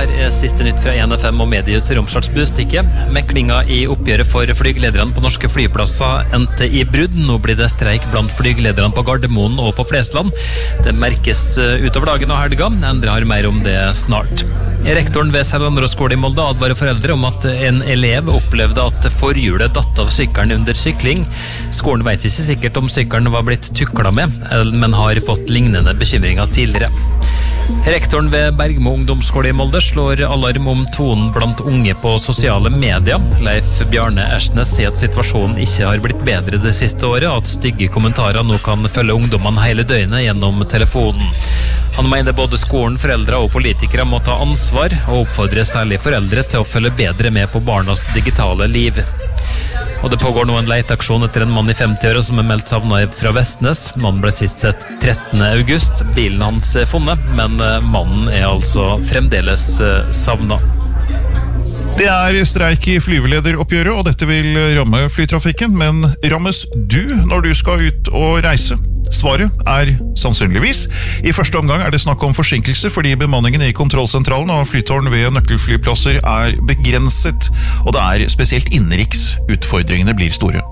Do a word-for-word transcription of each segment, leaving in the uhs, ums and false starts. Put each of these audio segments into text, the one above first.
Her er siste nytt fra en F M og Medius Romsdals Bustikke. Meklinga i oppgjøret for flygelederne på norske flyplasser endte i brudd. Nå blir det streik blant flygelederne på Gardermoen og på Flesland. Det merkes utover dagen og helga. Endre har mer om det snart. Rektoren ved Sellandrå skole i Molde advarer foreldre om at en elev opplevde at forhjulet datt av sykkelen under sykling. Skolen vet ikke sikkert om sykkelen var blitt tukla med, men har fått lignende bekymringer tidligere. Rektoren ved Bergmo ungdomsskole i Molde slår alarm om tonen blant unge på sosiale medier. Leif Bjarne Ersnes sier at situasjonen ikke har blitt bedre det siste året, og at stygge kommentarer nå kan følge ungdommene hele døgnet gjennom telefonen. Han mener både skolen, foreldre og politikere må ta ansvar, og oppfordrer særlig foreldre til å følge bedre med på barnas digitale liv. Og det pågår nå en leteaksjon etter en mann i femti-åra som er meldt savnet fra Vestnes. Mannen ble sist sett trettende august. Bilen hans er funnet, men mannen er altså fremdeles savnet. Det er streik i flyvelederoppgjøret, og dette vil ramme flytrafikken, men rammes du når du skal ut og reise? Svaret er sannsynligvis. I første omgang er det snakk om forsinkelse fordi bemanningen i kontrollsentralen og flytårn ved nøkkelflyplasser er begrenset, og det er spesielt innenriks utfordringene blir store.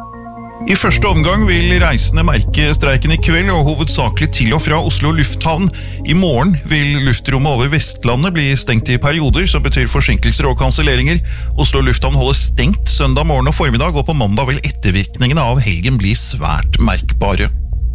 I første omgang vil reisende merke streiken i kveld, og hovedsakelig til og fra Oslo lufthavn. I morgen vil luftrommet over Vestlandet bli stengt i perioder, som betyr forsinkelser og kanselleringer. Oslo lufthavn holder stengt søndag morgen og formiddag, og på mandag vil ettervirkningene av helgen bli svært merkbare.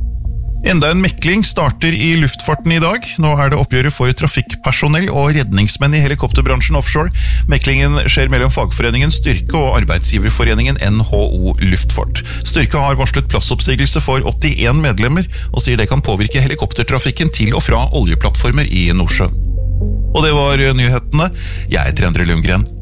Enda en mekling starter i luftfarten i dag. Nå er det oppgjøret for trafikkpersonell og redningsmenn i helikopterbransjen offshore. Meklingen skjer mellom fagforeningen Styrke og arbeidsgiverforeningen N H O Luftfart. Styrke har varslet plassoppsigelse for åttien medlemmer, og sier det kan påvirke helikoptertrafikken til og fra oljeplattformer i Nordsjøen. Og det var nyhetene. Jeg heter Endre Lundgren.